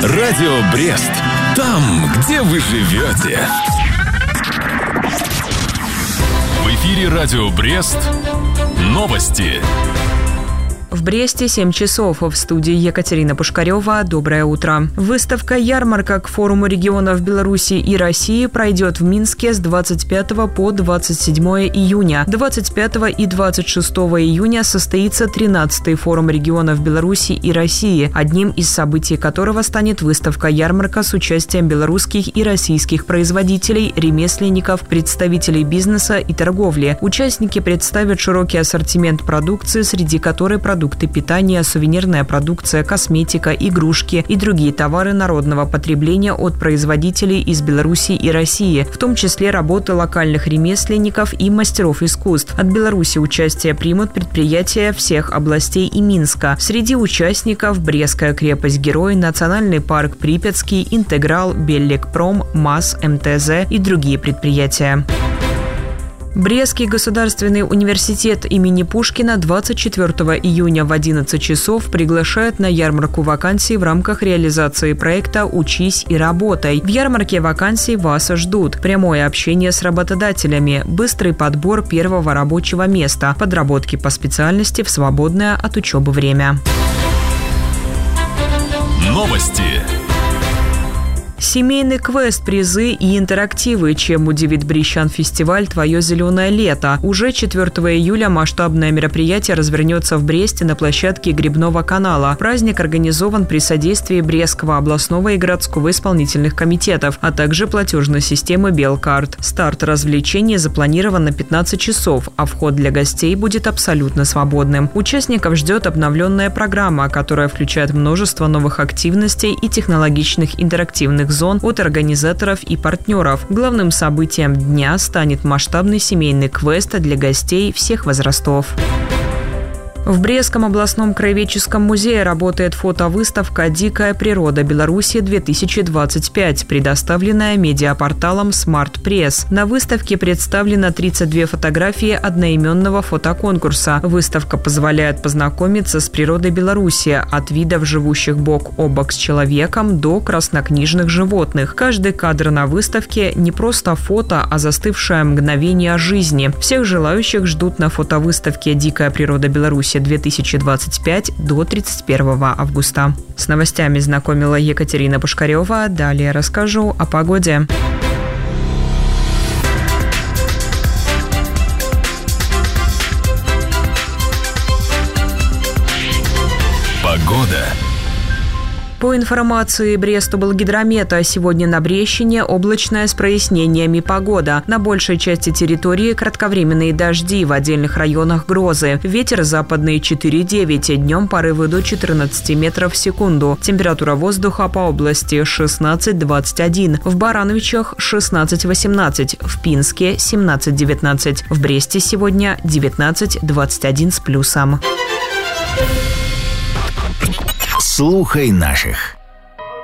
Радио Брест. Там, где вы живете. В эфире Радио Брест. Новости. В Бресте 7 часов. В студии Екатерина Пушкарева. Доброе утро. Выставка-ярмарка к форуму регионов Беларуси и России пройдет в Минске с 25 по 27 июня. 25 и 26 июня состоится 13-й форум регионов Беларуси и России, одним из событий которого станет выставка-ярмарка с участием белорусских и российских производителей, ремесленников, представителей бизнеса и торговли. Участники представят широкий ассортимент продукции, среди которой продукты питания, сувенирная продукция, косметика, игрушки и другие товары народного потребления от производителей из Беларуси и России, в том числе работы локальных ремесленников и мастеров искусств. От Беларуси участие примут предприятия всех областей и Минска. Среди участников Брестская крепость-герой, Национальный парк Припятский, Интеграл, Беллекпром, МАЗ, МТЗ и другие предприятия. Брестский государственный университет имени Пушкина 24 июня в 11 часов приглашает на ярмарку вакансий в рамках реализации проекта «Учись и работай». В ярмарке вакансий вас ждут прямое общение с работодателями, быстрый подбор первого рабочего места, подработки по специальности в свободное от учебы время. Новости. Семейный квест, призы и интерактивы. Чем удивит брестян фестиваль «Твое зеленое лето». Уже 4 июля масштабное мероприятие развернется в Бресте на площадке Грибного канала. Праздник организован при содействии Брестского областного и городского исполнительных комитетов, а также платежной системы Белкарт. Старт развлечений запланирован на 15 часов, а вход для гостей будет абсолютно свободным. Участников ждет обновленная программа, которая включает множество новых активностей и технологичных интерактивных зон от организаторов и партнеров. Главным событием дня станет масштабный семейный квест для гостей всех возрастов. В Брестском областном краеведческом музее работает фотовыставка «Дикая природа Беларуси-2025», предоставленная медиапорталом Smart Press. На выставке представлено 32 фотографии одноименного фотоконкурса. Выставка позволяет познакомиться с природой Беларуси, от видов, живущих бок о бок с человеком, до краснокнижных животных. Каждый кадр на выставке не просто фото, а застывшее мгновение жизни. Всех желающих ждут на фотовыставке «Дикая природа Беларуси» 2025 до 31 августа. С новостями знакомила Екатерина Пушкарева. Далее расскажу о погоде. Погода. По информации Брестоблгидромета, сегодня на Брестщине облачная с прояснениями погода. На большей части территории кратковременные дожди, в отдельных районах грозы. Ветер западный 4,9, днем порывы до 14 метров в секунду. Температура воздуха по области 16-21, в Барановичах 16-18, в Пинске 17-19, в Бресте сегодня 19-21 с плюсом. Слухай наших.